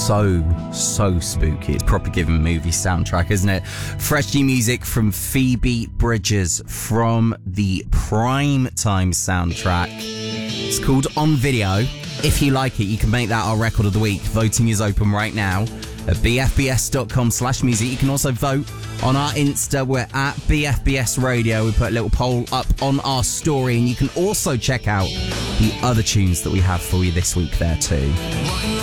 so spooky. It's proper giving movie soundtrack, isn't it? Fresh new music from Phoebe Bridgers from the Prime Time soundtrack. It's called On Video. If you like it, you can make that our record of the week. Voting is open right now at bfbs.com/music. You can also vote on our Insta. We're at BFBS Radio. We put a little poll up on our story, and you can also check out the other tunes that we have for you this week there too.